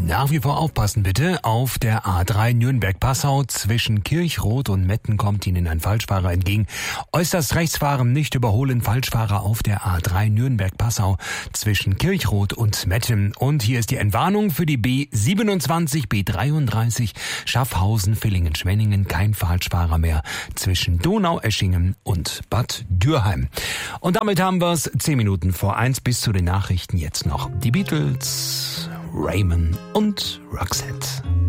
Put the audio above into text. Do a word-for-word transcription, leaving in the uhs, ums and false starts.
Nach wie vor aufpassen bitte. Auf der A drei Nürnberg-Passau zwischen Kirchroth und Metten kommt Ihnen ein Falschfahrer entgegen. Äußerst rechts fahren, nicht überholen. Falschfahrer auf der A drei Nürnberg-Passau zwischen Kirchroth und Metten. Und hier ist die Entwarnung für die B siebenundzwanzig, B dreiunddreißig Schaffhausen, Villingen, Schwenningen. Kein Falschfahrer mehr zwischen Donaueschingen und Bad Dürheim. Und damit haben wir es zehn Minuten vor eins bis zu den Nachrichten. Jetzt noch die Beatles, Raymond und Roxette.